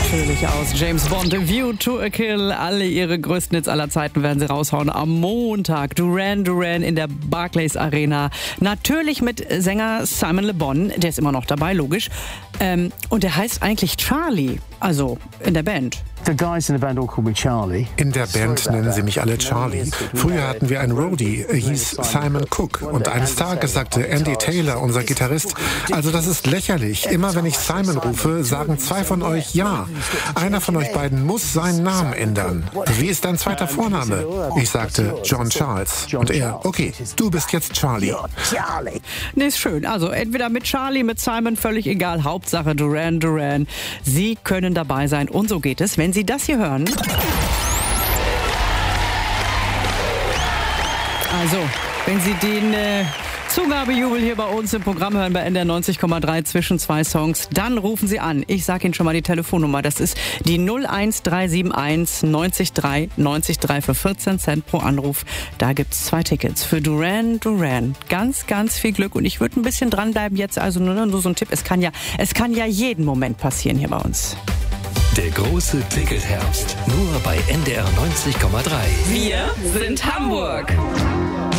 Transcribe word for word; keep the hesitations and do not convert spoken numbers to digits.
Natürlich aus James Bond, A View to a Kill. Alle ihre größten Hits aller Zeiten werden sie raushauen am Montag. Duran Duran in der Barclays Arena. Natürlich mit Sänger Simon Le Bon, der ist immer noch dabei, logisch. Ähm, und der heißt eigentlich Charlie, also in der Band. In der Band nennen sie mich alle Charlie. Früher hatten wir einen Roadie, er hieß Simon Cook. Und eines Tages sagte Andy Taylor, unser Gitarrist, also das ist lächerlich. Immer wenn ich Simon rufe, sagen zwei von euch ja. Einer von euch beiden muss seinen Namen ändern. Wie ist dein zweiter Vorname? Ich sagte John Charles. Und er, okay, du bist jetzt Charlie. Nee, ist schön. Also entweder mit Charlie, mit Simon, völlig egal. Hauptsache Duran Duran. Sie können dabei sein. Und so geht es, wenn Sie das hier hören. Also, wenn Sie den äh, Zugabejubel hier bei uns im Programm hören, bei N D R neunzig Komma drei zwischen zwei Songs, dann rufen Sie an. Ich sage Ihnen schon mal die Telefonnummer. Das ist die null eins drei sieben eins neunzig drei neunzig drei für vierzehn Cent pro Anruf. Da gibt's zwei Tickets für Duran Duran. Ganz, ganz viel Glück. Und ich würde ein bisschen dranbleiben jetzt. Also nur, nur so ein Tipp. Es kann ja, es kann ja jeden Moment passieren hier bei uns. Der große Tickethebst. Nur bei N D R neunzig Komma drei. Wir sind Hamburg.